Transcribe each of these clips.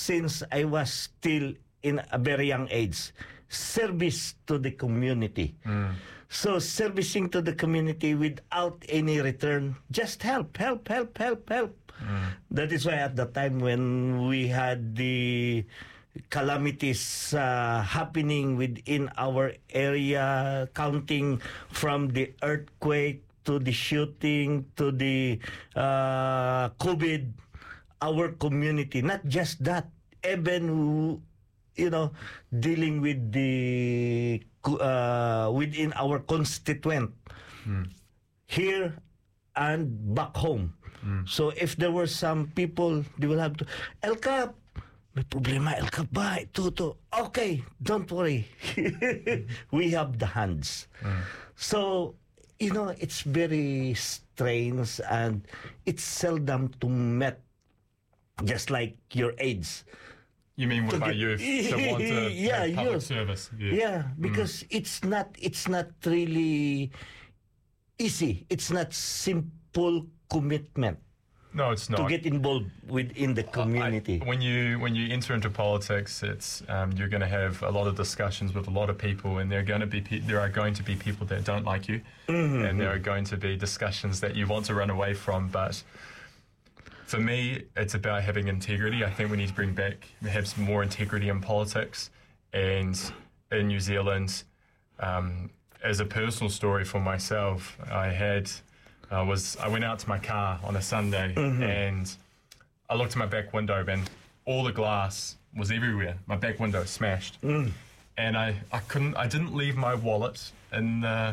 since I was still in a very young age. Service to the community. So servicing to the community without any return, just help. That is why at the time when we had the calamities happening within our area, counting from the earthquake to the shooting to the COVID, our community, not just that, even dealing with the within our constituent here and back home. So if there were some people, they will have to, El Cap, may problema El Cap ba? Ito. Okay, don't worry. We have the hands. So, it's very strange and it's seldom to met, just like your age. You mean with my youth that want to have public service? Yeah, because it's not really easy. It's not simple commitment. No, it's not. To get involved within the community. When you enter into politics, it's you're going to have a lot of discussions with a lot of people, and there are going to be people that don't like you, and there are going to be discussions that you want to run away from, but. For me, it's about having integrity. I think we need to bring back, have some more integrity in politics. And in New Zealand, as a personal story for myself, I went out to my car on a Sunday and I looked at my back window and all the glass was everywhere. My back window smashed. And I didn't leave my wallet in the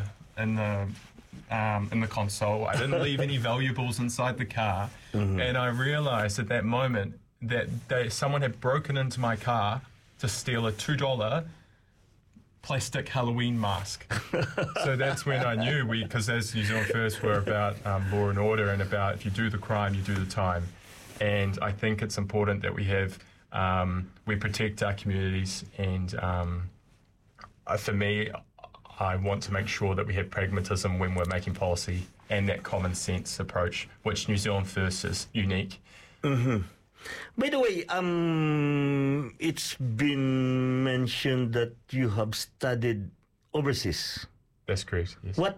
console. I didn't leave any valuables inside the car. And I realized at that moment that someone had broken into my car to steal a $2 plastic Halloween mask. So that's when I knew because as New Zealand First, we're about law and order and about if you do the crime, you do the time. And I think it's important that we protect our communities. And for me, I want to make sure that we have pragmatism when we're making policy and that common sense approach, which New Zealand First is unique. By the way, it's been mentioned that you have studied overseas. That's correct, yes. What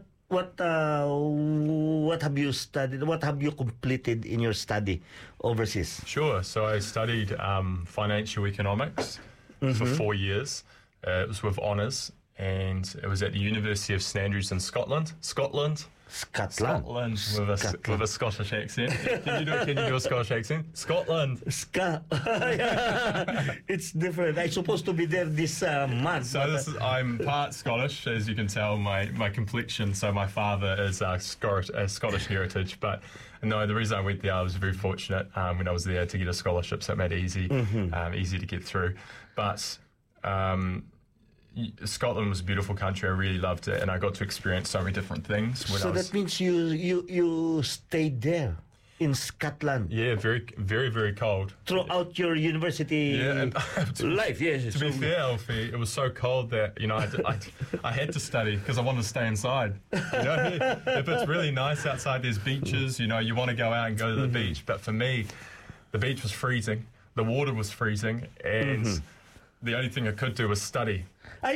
have you studied? What have you completed in your study overseas? Sure. So I studied financial economics for 4 years. It was with honours. And it was at the University of St Andrews in Scotland. Scotland with a Scottish accent. Can you do a Scottish accent? Scotland. It's different. I'm supposed to be there this month. So I'm part Scottish, as you can tell, my complexion. So my father is Scottish heritage. But no, the reason I went there, I was very fortunate when I was there to get a scholarship, so it made it easy to get through. But Scotland was a beautiful country. I really loved it, and I got to experience so many different things. So that means you stayed there in Scotland. Yeah, very, very, very cold. Throughout your university life, yes. To be fair, Alfie, it was so cold that I had to study because I wanted to stay inside. If it's really nice outside, there's beaches. You want to go out and go to the beach. But for me, the beach was freezing, the water was freezing, and the only thing I could do was study. Are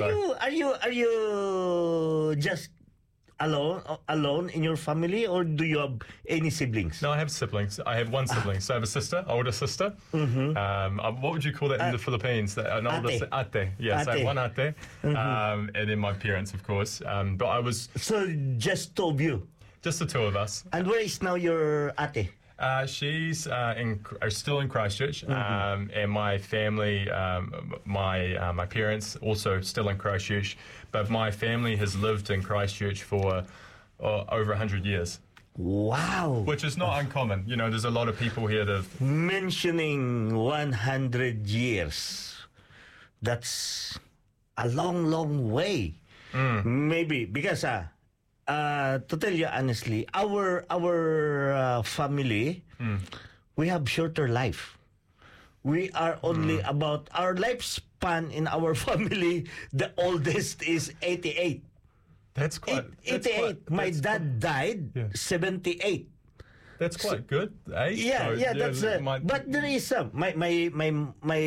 you just alone in your family, or do you have any siblings? No, I have siblings. I have one sibling. So I have a sister, older sister. What would you call that in the Philippines? An older ate. Yeah, so I have one ate. And then my parents, of course. But I was... So just two of you? Just the two of us. And where is now your ate? She's still in Christchurch, and my family, my parents also still in Christchurch, but my family has lived in Christchurch for over 100 years. Wow! Which is not uncommon. There's a lot of people here that have... Mentioning 100 years, that's a long, long way. Maybe, because... to tell you honestly, our family, we have shorter life. We are only about our lifespan in our family. The oldest is 88. That's quite 88. My dad died 78. That's quite good. Yeah, that's. But there is some. My